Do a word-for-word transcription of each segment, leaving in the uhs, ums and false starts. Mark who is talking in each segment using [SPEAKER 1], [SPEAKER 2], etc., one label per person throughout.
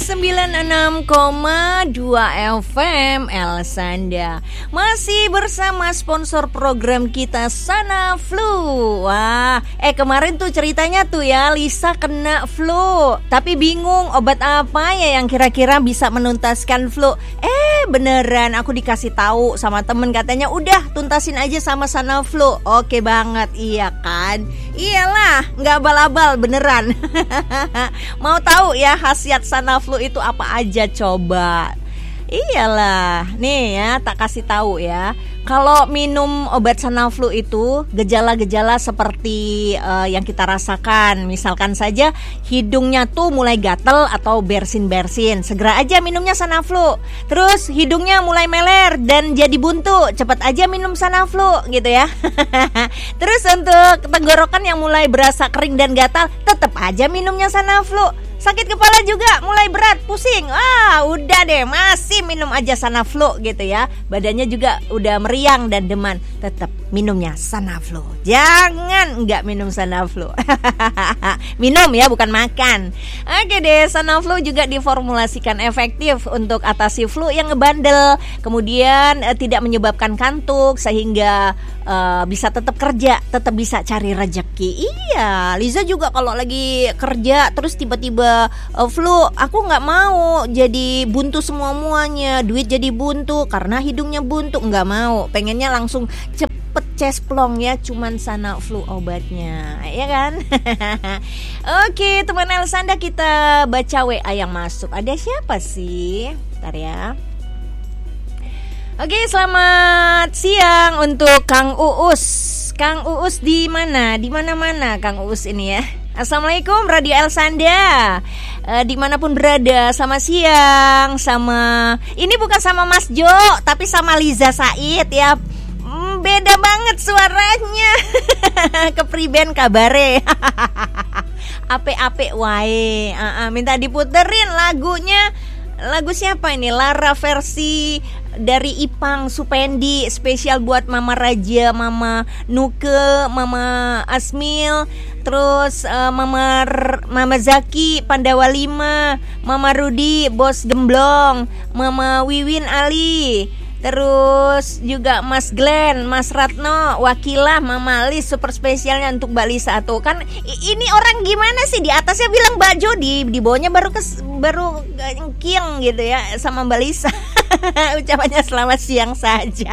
[SPEAKER 1] sembilan puluh enam koma dua F M El Sanda. Masih bersama sponsor program kita Sana Flu. Wah, eh kemarin tuh ceritanya tuh ya, Lisa kena flu, tapi bingung obat apa ya yang kira-kira bisa menuntaskan flu. Eh beneran aku dikasih tahu sama temen, katanya udah tuntasin aja sama Sana Flu. Oke banget, iya kan? Iyalah, nggak abal-abal beneran. Mau tahu ya khasiat Sana Flu itu apa aja coba? Iyalah, nih ya tak kasih tahu ya. Kalau minum obat Sana Flu itu gejala-gejala seperti uh, yang kita rasakan. Misalkan saja hidungnya tuh mulai gatel atau bersin-bersin, segera aja minumnya Sana Flu. Terus hidungnya mulai meler dan jadi buntu, cepat aja minum Sana Flu gitu ya. Terus untuk tenggorokan yang mulai berasa kering dan gatal, tetap aja minumnya Sana Flu. Sakit kepala juga mulai berat, pusing, ah udah deh masih minum aja Sana Flu gitu ya. Badannya juga udah meriang dan deman, tetap minumnya Sana Flu. Jangan nggak minum Sana Flu. Minum ya, bukan makan. Oke deh, Sana Flu juga diformulasikan efektif untuk atasi flu yang ngebandel, kemudian eh, tidak menyebabkan kantuk sehingga eh, bisa tetap kerja, tetap bisa cari rezeki. Iya, Liza juga kalau lagi kerja terus tiba-tiba Uh, flu, aku nggak mau jadi buntu semua-muanya, duit jadi buntu karena hidungnya buntu, nggak mau, pengennya langsung cepet cesplong ya, cuman Sana Flu obatnya, ya kan? Oke, teman El Sanda, kita baca W A yang masuk. Ada siapa sih? Bentar ya. Oke, selamat siang untuk Kang Uus. Kang Uus di mana? Di mana-mana Kang Uus ini ya. Assalamualaikum Radio El Sanda, e, dimanapun berada, selamat siang. Sama ini bukan sama Mas Jo, tapi sama Liza Said ya. hmm, Beda banget suaranya. Kepriben kabare. Ape-ape wae. uh, uh, Minta diputerin lagunya. Lagu siapa ini? Lara versi dari Ipang Supendi, spesial buat Mama Raja, Mama Nuke, Mama Asmil, terus uh, Mama R- Mama Zaki Pandawa lima, Mama Rudi Bos Gemblong, Mama Wiwin Ali, terus juga Mas Glenn, Mas Ratno, Wakilah, Mama Lis, super spesialnya untuk Mbak Lisa tuh. Kan ini orang gimana sih, di atasnya bilang Mbak Jo, di, di bawahnya baru kes, baru kieng gitu ya sama Mbak Lisa. Ucapannya selamat siang saja.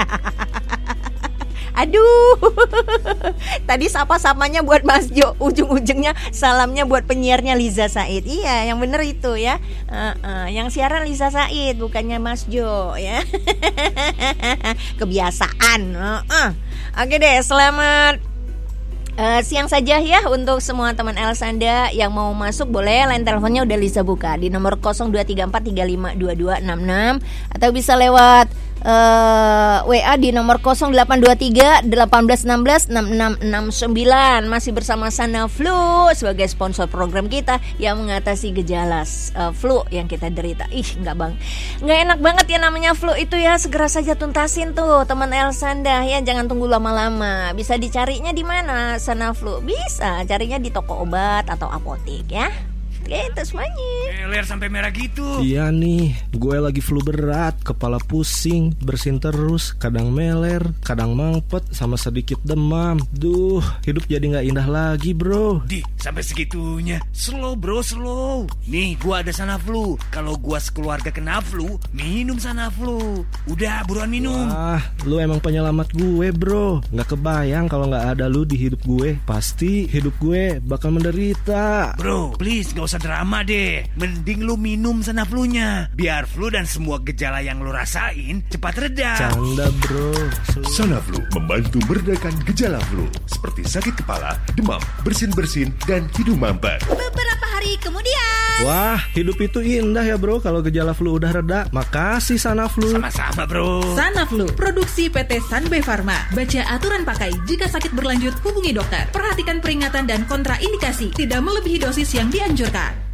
[SPEAKER 1] Aduh, tadi sapa-sapanya buat Mas Jo, ujung-ujungnya salamnya buat penyiarnya Liza Said. Iya, yang bener itu ya. uh, uh, Yang siaran Liza Said, bukannya Mas Jo ya. Kebiasaan. uh, uh. Oke deh, selamat Uh, siang saja ya untuk semua teman El Sanda yang mau masuk, boleh line teleponnya udah Lisa buka di nomor nol dua tiga empat tiga lima dua dua enam enam, atau bisa lewat uh, W A di nomor nol delapan dua tiga delapan satu enam enam enam enam sembilan. Masih bersama Sana Flu sebagai sponsor program kita yang mengatasi gejala uh, flu yang kita derita. Ih, nggak bang, nggak enak banget ya namanya flu itu ya. Segera saja tuntasin tuh teman El Sanda ya, jangan tunggu lama-lama. Bisa dicarinya di mana? Sana Flu bisa carinya di toko obat atau apotek ya. Gitu semuanya.
[SPEAKER 2] Meler sampai merah gitu.
[SPEAKER 3] Iya nih, gue lagi flu berat, kepala pusing, bersin terus, kadang meler, kadang mangpet, sama sedikit demam. Duh, hidup jadi gak indah lagi bro.
[SPEAKER 2] Di, sampai segitunya. Slow bro, slow. Nih, gue ada Sana Flu. Kalau gue sekeluarga kena flu, minum Sana Flu. Udah, buruan minum.
[SPEAKER 3] Wah, lu emang penyelamat gue bro. Gak kebayang kalau gak ada lu di hidup gue. Pasti hidup gue bakal menderita.
[SPEAKER 2] Bro, please gak usah drama deh. Mending lu minum Sana Flu-nya, biar flu dan semua gejala yang lu rasain cepat reda.
[SPEAKER 3] Canda bro.
[SPEAKER 4] Sana Flu membantu meredakan gejala flu seperti sakit kepala, demam, bersin-bersin, dan hidung mampet.
[SPEAKER 5] Beberapa hari kemudian.
[SPEAKER 3] Wah, hidup itu indah ya bro kalau gejala flu udah reda. Makasih Sana Flu.
[SPEAKER 2] Sama-sama bro.
[SPEAKER 5] Sana Flu, produksi P T Sanbe Pharma. Baca aturan pakai. Jika sakit berlanjut, hubungi dokter. Perhatikan peringatan dan kontraindikasi. Tidak melebihi dosis yang dianjurkan.